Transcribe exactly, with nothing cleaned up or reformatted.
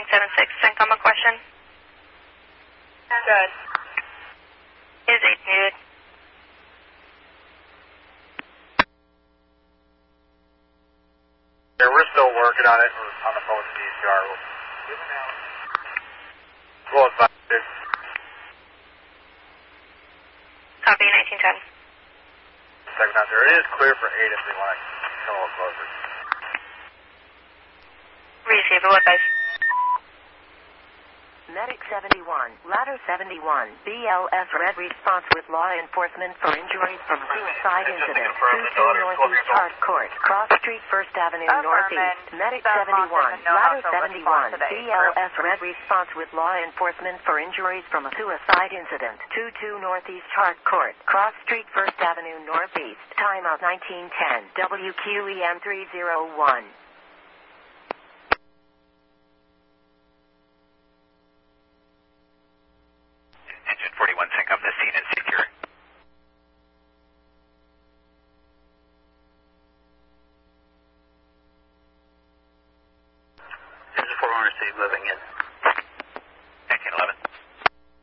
nine seven six, Syncoma question. Good. Is eight muted? Yeah, we're still working on it. We're on the phone with D C R. We'll advise you. Copy, nineteen ten. Second out there. It is clear for eight if they want to come a little closer. Receiver, what base? Medic seventy-one, Ladder seventy-one, B L S red response with law enforcement for injuries from suicide incident. two two Northeast Hart Court, Cross Street, First Avenue Northeast. Medic seventy-one, Ladder seventy-one, B L S red response with law enforcement for injuries from a suicide incident. two two Northeast Hart Court, Cross Street, First Avenue Northeast. Time out nineteen ten, W Q E M three oh one. Engine forty-one, sync up. The scene is secure. Engine forty-one received, moving in.